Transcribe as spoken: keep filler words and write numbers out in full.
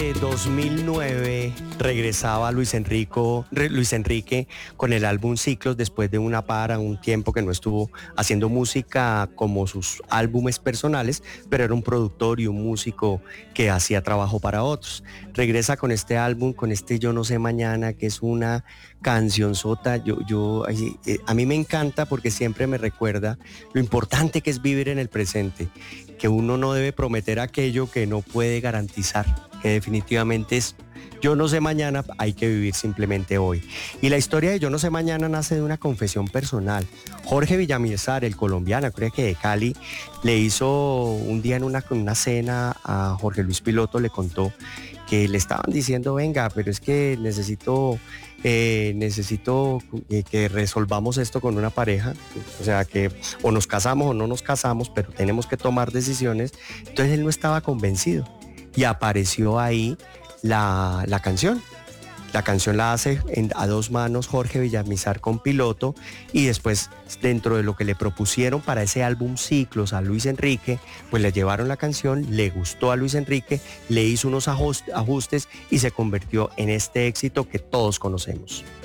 En dos mil nueve regresaba Luis Enrico, Re- Luis Enrique con el álbum Ciclos después de una para, un tiempo que no estuvo haciendo música como sus álbumes personales, pero era un productor y un músico que hacía trabajo para otros. Regresa con este álbum, con este Yo no sé mañana, que es una canción sota. Yo, yo, ay, eh, a mí me encanta porque siempre me recuerda lo importante que es vivir en el presente, que uno no debe prometer aquello que no puede garantizar, que definitivamente es Yo no sé mañana, hay que vivir simplemente hoy. Y la historia de Yo no sé mañana nace de una confesión personal. Jorge Villamizar, el colombiano, creo que de Cali, le hizo un día en una, una cena a Jorge Luis Piloto, le contó que le estaban diciendo, venga, pero es que necesito, eh, necesito eh, que resolvamos esto con una pareja, o sea que o nos casamos o no nos casamos, pero tenemos que tomar decisiones. Entonces él no estaba convencido y apareció ahí la, la canción. La canción la hace en, a dos manos Jorge Villamizar con Piloto, y después, dentro de lo que le propusieron para ese álbum Ciclos a Luis Enrique, pues le llevaron la canción, le gustó a Luis Enrique, le hizo unos ajustes y se convirtió en este éxito que todos conocemos.